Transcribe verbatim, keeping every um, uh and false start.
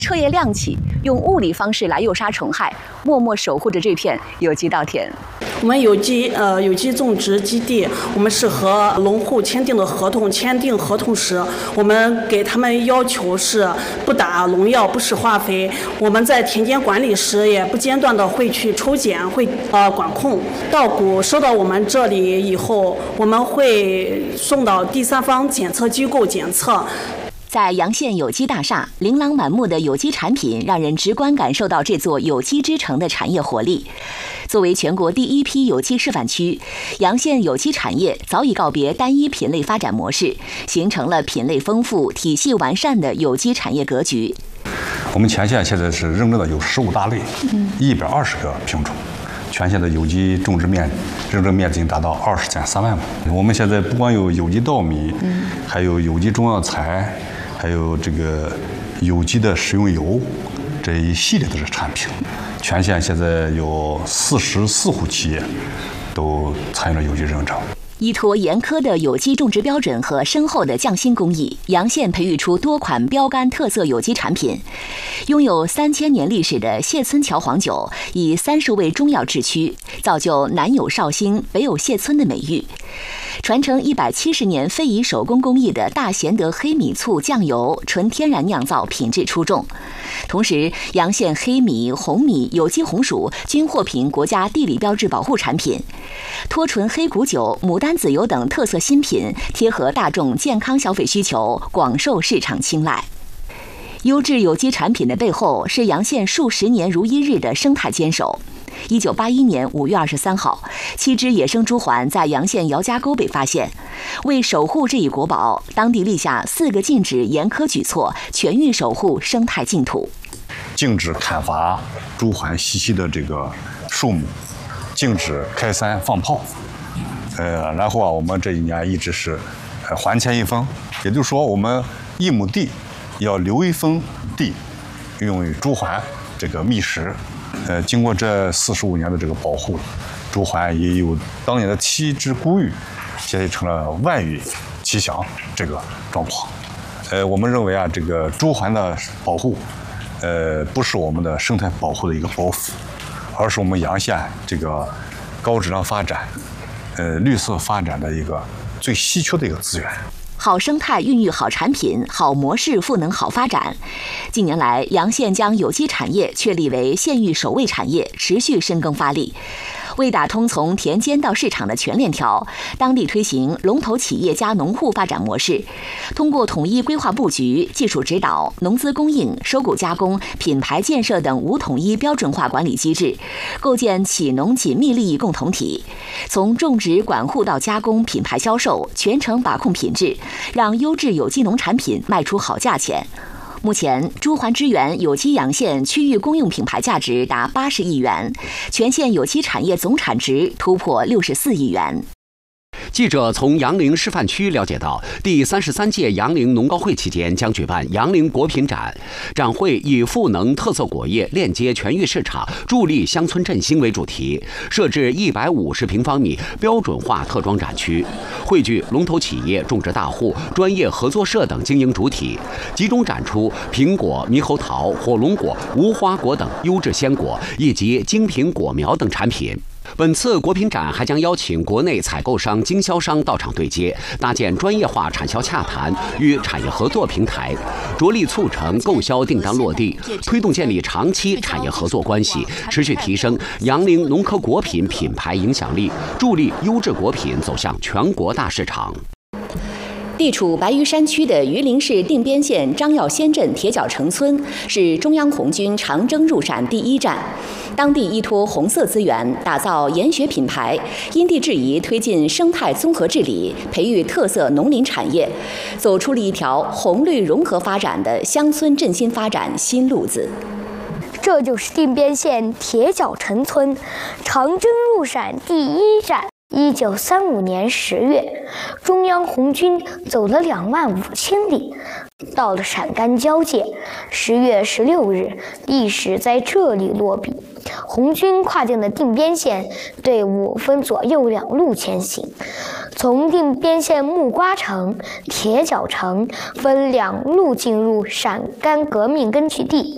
彻夜亮起，用物理方式来诱杀虫害，默默守护着这片有机稻田。 我们有机呃有机种植基地，我们是和农户签订的合同，签订合同时，我们给他们要求是不打农药、不施化肥。我们在田间管理时也不间断的会去抽检，会呃管控。稻谷收到我们这里以后，我们会送到第三方检测机构检测。 在洋县有机大厦，琳琅满目的有机产品让人直观感受到这座有机之城的产业活力。作为全国第一批有机示范区，洋县有机产业早已告别单一品类发展模式，形成了品类丰富、体系完善的有机产业格局。 我们全县现在是认证的有十五大类，一百二十个品种。全县的有机种植面认证面积已经达到二十点三万亩。我们现在不光有有机稻米，还有有机中药材，还有这个有机的食用油，这一系列的这产品。全县现在有四十四户企业都参与了有机认证。 依托严苛的有机种植标准和深厚的匠心工艺，洋县培育出多款标杆特色有机产品。拥有三千年历史的谢村桥黄酒，以三十味中药制曲，造就南有绍兴、北有谢村的美誉。传承一百七十年非遗手工工艺的大贤德黑米醋酱油，纯天然酿造，品质出众。同时，洋县黑米、红米、有机红薯均获评国家地理标志保护产品。脱醇黑谷酒、牡丹籽油等特色新品，贴合大众健康消费需求，广受市场青睐。优质有机产品的背后，是洋县数十年如一日的生态坚守。一九八一年五月二十三号，七只野生朱鹮在洋县姚家沟被发现。为守护这一国宝，当地立下四个禁止严苛举措，全域守护生态净土。 禁止砍伐朱鹮栖息的这个树木，禁止开山放炮。呃，然后啊，我们这一年一直是呃还钱一分，也就是说，我们一亩地要留一分地用于朱鹮这个觅食。呃，经过这四十五年的这个保护，朱鹮也有当年的七只孤玉，现在成了万玉齐祥这个状况。呃，我们认为啊，这个朱鹮的保护，呃，不是我们的生态保护的一个包袱，而是我们洋县这个高质量发展、呃绿色发展的一个最稀缺的一个资源。 好生态孕育好产品，好模式赋能好发展。近年来，洋县将有机产业确立为县域首位产业，持续深耕发力。为打通从田间到市场的全链条，当地推行龙头企业加农户发展模式，通过统一规划布局、技术指导、农资供应、收购加工、品牌建设等无统一标准化管理机制，构建企农紧密利益共同体。从种植管护到加工、品牌销售，全程把控品质，让优质有机农产品卖出好价钱。目前，朱鹮之源有机洋县区域公用品牌价值达八十亿元，全县有机产业总产值突破六十四亿元。 记者从杨凌示范区了解到，第三十三届杨凌农高会期间将举办杨凌果品展。展会以赋能特色果业、链接全域市场、助力乡村振兴为主题，设置一百五十平方米标准化特装展区，汇聚龙头企业、种植大户、专业合作社等经营主体，集中展出苹果、猕猴桃、火龙果、无花果等优质鲜果，以及精品果苗等产品。本次果品展还将邀请国内采购商、经销商到场对接，搭建专业化产销洽谈与产业合作平台，着力促成购销订单落地，推动建立长期产业合作关系，持续提升杨凌农科果品品牌影响力，助力优质果品走向全国大市场。 地处白鱼山区的榆林市定边县张耀先镇铁角城村是中央红军长征入陕第一站，当地依托红色资源，打造研学品牌，因地制宜推进生态综合治理，培育特色农林产业，走出了一条红绿融合发展的乡村振兴发展新路子。 这就是定边县铁角城村长征入陕第一站。一九三五年十月，中央红军走了两万五千里，到了陕甘交界。十月十六日，历史在这里落笔。红军跨进了定边县，队伍分左右两路前行。从定边县木瓜城、铁角城分两路进入陕甘革命根据地。